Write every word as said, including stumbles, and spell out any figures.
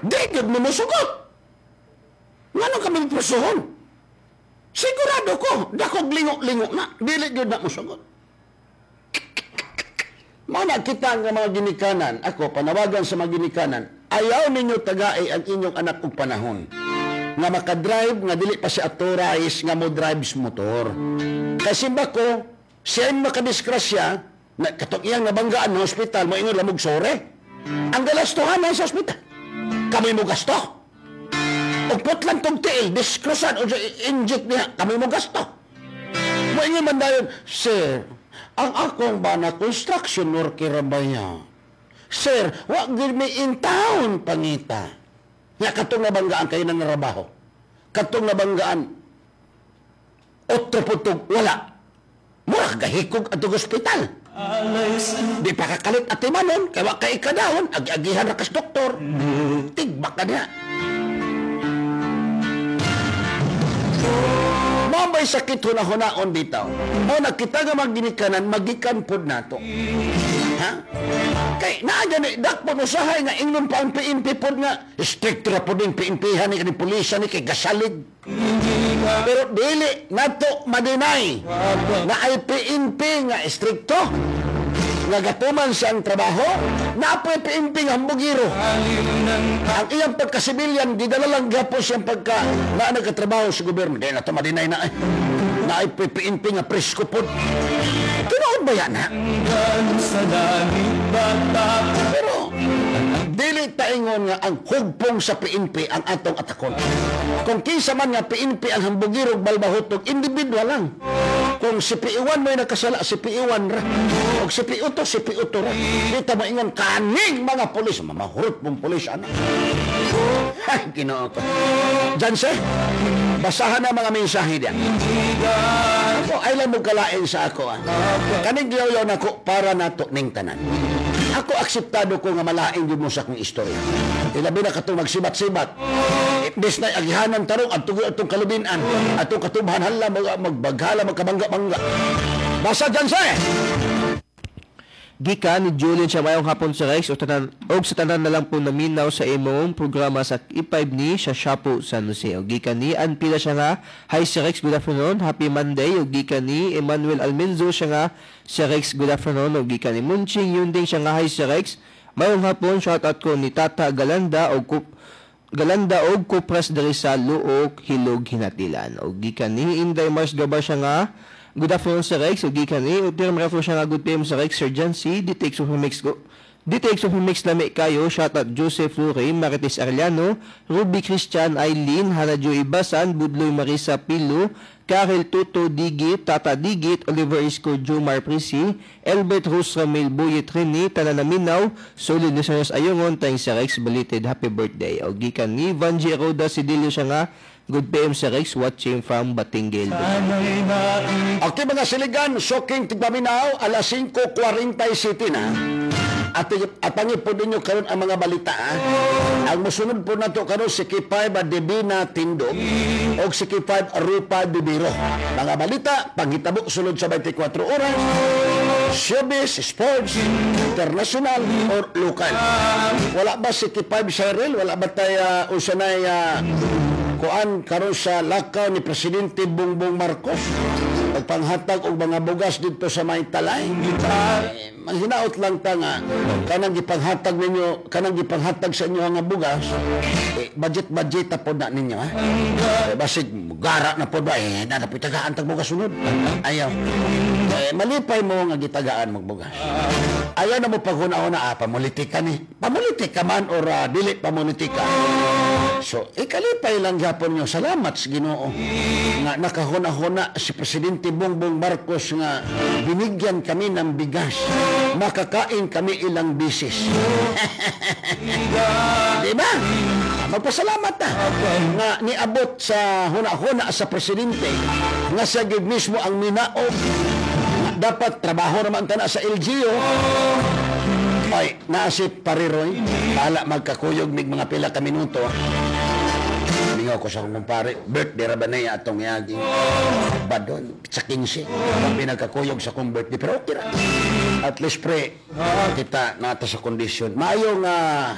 Di gyud mo musugot. Ngano kami presohon? Sigurado ko, dakog lingo-lingo na, dili gyud na musugot. Mana kita nga mga ginikanan, ako panawagan sa mga ginikanan, ayaw ninyo tagay ang inyong anak kong panahon nga makadrive nga dili pa si authorized nga mo drives motor. Kasi ba ko, siya yung makadiskrasya, na katong iyang nabanggaan ng hospital, mo ingon lamog sore. Ang galastuhan na sa hospital. Kami mo gasto. O putlan tong tiil, diskrosan, o inject niya, kami mo gasto. Mo ingon man dayon, sir, ang akong ba na construction worker ba niya? Sir, wag gid mi in town pangita. Nga katong nabanggaan kayo ng narabaho. Katong nabanggaan, otro putog, wala. Mura gahikog at ospital. Di pa kakalit at imanon, kaya wag kay ikadahon, agi-agihan na kas doktor. Tigbak ka niya. Mambay sakit huna-hunaon bitaw. O nakita nga magginikanan, magikan pod nato. Ha? Kay naaga ni dakpo usahay nga ingnon pa ang P N P pod nga strict ra pod ning P N P-han ni kanang pulisya ni kay gasalig. Pero dili nato madinay na ay P N P nga strikto nga gatuman sa ang trabaho na po P N P nga hambugiro. Ang iyang pagkasibilyan gidala lang gapon siyang pagka na nagkatrabaho sa gobyerno. Di na to madinay na ay na ay P N P nga presko pod. Tinuod ba yan, ha? Pero, dili taingon nga ang hugpong sa P N P ang atong atakon. Kung kinsa man nga P N P ang hambugirog balbahutog, individual lang. Kung si P I one mo'y nakasala, si P I one ra. Kung si P I two, si P I two ra. Kita maingon, kaning mga polis, mamahurot mong polis, anak. Ay, ginoo ko. Janse, basahan na mga mensahe diyan. Ako, ay lang mo kalain sa ako, ah. Kaning giyaw-yaw na ko para nato ning tanan. Ako akseptado ko nga malain yun mo sa akong istorya. Ilabi na katong magsibat-sibat. Ibis na agihanan tarong at tugoy atong kalubinan. Atong katubhan hala, magbaghala, magkabangga-bangga. Basa dyan sa eh! Gika ni Julian siya mayong hapon sa Rex o, tanan, o sa tanan na lang po naminaw sa imong programa sa I five ni sa Shapo San Jose. O gika ni Anpila siya nga, hi si Rex, good afternoon, happy Monday. O gika ni Emmanuel Almenzo siya nga, si Rex, good afternoon. O gika ni Munching Yunding siya nga, hi si Rex, mayong hapon, shout out ko ni Tata Galanda o Kup Galanda og Kupras diri sa Luok, Hilog, Hinatilan. O gika ni Inday Mars Gabar siya nga, good afternoon sa Rex, o gikan ni Utir Marafo siya nga, good P M sa Rex, Sir John C, D T X of Mix go. D T X of Mix lami kayo, shout out Joseph Lure, Marites Arellano, Ruby Christian, Eileen, Hana Jo Ibasan, Budloy Marisa Pilo, Karel Tuto Digit, Tata Digit, Oliver Isco, Jomar Prisi, Albert Rose Ramil, Buyet Rene, Tananaminaw, Solid Listeners Ayungon, tayong sa Rex, belated happy birthday. O gikan ni Vanji Roda Sidilio siya nga, good P M sa Rex, watching from Batinggil. Okay mga siligan, shocking tigpaminaw, alas singko forty-seven na. At, at pangipod ninyo karon ang mga balita. Ha? Ang musunod po na ito karon si K five Adebina Tindog o si K five Rupa Bibiro. Mga balita, panghitabo sunod sa twenty-four oras, showbiz, sports, international or local. Wala ba si K five Cyril? Wala ba tayo uh, usanay uh, kuan karon sa lakaw ni Presidente Bongbong Marcos? Pagpanghatag og mga bugas dito sa may talay. Eh, manghinaot lang ta nga kanang gipanghatag ninyo, kanang gipanghatag sa inyo nga bugas, eh, budget-budget ta pod na ninyo, ha. Eh, basig gara na pod ba eh na napitagaan tag bugas sunod. Ayaw. Eh, malipay mo nga gitagaan magbugas. Ayaw na mo paghuna-una, ah, pamulitika ni. Pamulitika man or uh, dili pamulitika. So, ikalipay lang gapon nyo. Salamat sa Ginoo nga nakahuna-huna si Presidente Bongbong Marcos nga binigyan kami ng bigas. Makakain kami ilang bisis. Diba? Magpasalamat na nga niabot sa huna-huna sa Presidente nga sa gid mismo ang minaog. Dapat trabaho naman ta na sa L G O. Ay, naasip pariroy. Pala magkakuyog mig mga pila ka minuto. Mingaw ko sa akong kumpare. Birthday ra ba na yung atong yaging badon. Sa quince. Ang pinagkakuyog sa akong birthday. Pero okay ra. At least pre, kita nata sa kondisyon. Maayong uh,